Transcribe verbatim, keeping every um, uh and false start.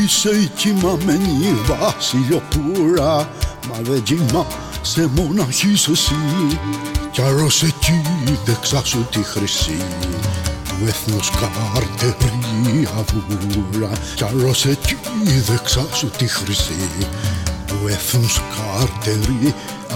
είσαι η κοιμαμένη βασιλιοπούρα, μα δεν κοιμάσαι μοναχής εσύ. Κι αρρώς εκεί δεξά σου τη χρυσή του έθνους καρτερή αβούρα. Κι αρρώς εκεί δεξά σου τη χρυσή του έθνους καρτερή